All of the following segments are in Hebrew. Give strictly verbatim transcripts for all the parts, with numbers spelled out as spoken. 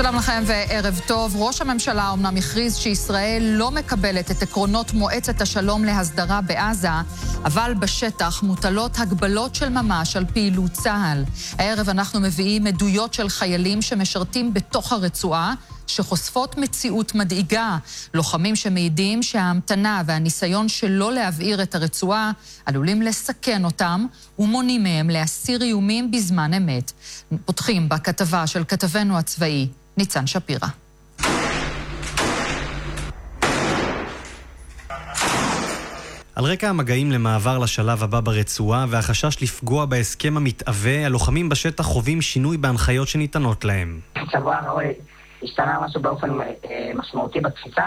שלום לכם וערב טוב. ראש הממשלה אומנם הכריז שישראל לא מקבלת את עקרונות מועצת השלום להסדרה בעזה, אבל בשטח מוטלות הגבלות של ממש על פעילות צה"ל. הערב אנחנו מביאים עדויות של חיילים שמשרתים בתוך הרצועה, שחושפות מציאות מדאיגה. לוחמים שמעידים שההמתנה והניסיון שלא להבעיר את הרצועה עלולים לסכן אותם ומונים מהם להסיר איומים בזמן אמת. פותחים בכתבה של כתבנו הצבאי ניצן שפירא. על רקע המגעים למעבר לשלב הבא ברצועה והחשש לפגוע בהסכם המתאווה, הלוחמים בשטח חווים שינוי בהנחיות שניתנות להם. שבוע ראוי השתנה משהו באופן משמעותי בתפיסה,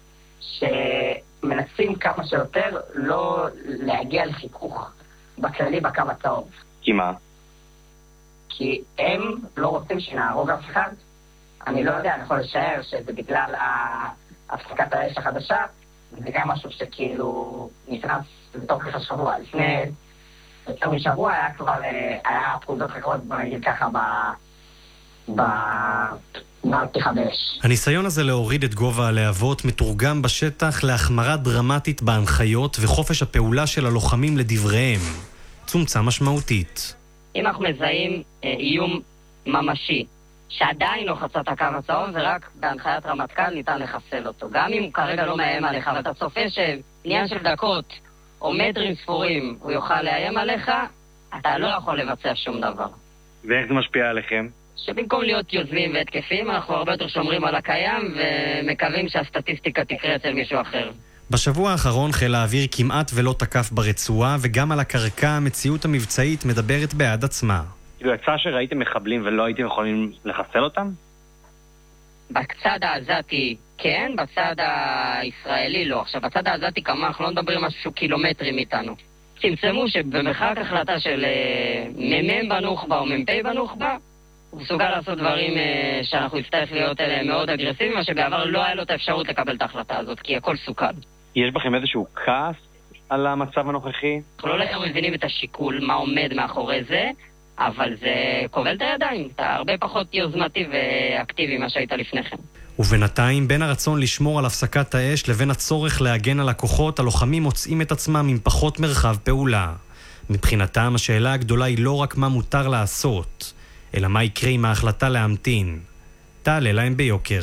שמנסים כמה שיותר לא להגיע לחיכוך בכללי בקו הצהוב. כי מה? כי הם לא רוצים שנהרוג אף אחד. אני לא יודע, אני יכול לשער שזה בגלל הפסקת האש החדשה, זה גם משהו שכאילו נכנס לתוך השבוע. לפני יותר משבוע היה כבר, היה פקודות אחרות, בוא נגיד ככה, ב... ב... בפתיחה באש. הניסיון הזה להוריד את גובה הלהבות מתורגם בשטח להחמרה דרמטית בהנחיות, וחופש הפעולה של הלוחמים לדבריהם צומצם משמעותית. אם אנחנו מזהים איום ממשי שעדיין לא חצה את הקו הצהוב, ורק בהנחיית רמטכ"ל ניתן לחסל אותו. גם אם הוא כרגע לא מאיים עליך, אבל אתה צופה שעניין של דקות או מטרים ספורים הוא יוכל לאיים עליך, אתה לא יכול לבצע שום דבר. ואיך זה משפיע עליכם? שבמקום להיות יוזמים והתקפים, אנחנו הרבה יותר שומרים על הקיים ומקווים שהסטטיסטיקה תקרה אצל מישהו אחר. בשבוע האחרון חיל האוויר כמעט ולא תקף ברצועה, וגם על הקרקע המציאות המבצעית מדברת בעד עצמה. כאילו יצא שראיתם מחבלים ולא הייתם יכולים לחסל אותם? בצד העזתי כן, בצד הישראלי לא. עכשיו, בצד העזתי כמה, אנחנו לא מדברים משהו קילומטרים איתנו. צמצמו שבמרחק החלטה של מ"מ בנוח'בה או מ"פ בנוח'בה, הוא מסוגל לעשות דברים שאנחנו נצטרך להיות אליהם מאוד אגרסיביים, מה שבעבר לא היה לו את האפשרות לקבל את ההחלטה הזאת, כי הכל סוכן. יש בכם איזשהו כעס על המצב הנוכחי? אנחנו לא לכם מבינים את השיקול, מה עומד מאחורי זה, אבל זה כובל את הידיים. אתה הרבה פחות יוזמתי ואקטיבי מה שהיית לפני כן. ובינתיים, בין הרצון לשמור על הפסקת האש לבין הצורך להגן על הכוחות, הלוחמים מוצאים את עצמם עם פחות מרחב פעולה. מבחינתם, השאלה הגדולה היא לא רק מה מותר לעשות, אלא מה יקרה עם ההחלטה להמתין. תעלה להם ביוקר.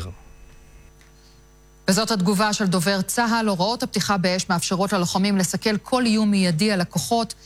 וזאת התגובה של דובר צה"ל. הוראות הפתיחה באש מאפשרות ללוחמים לסכל כל איום מיידי על הכוחות,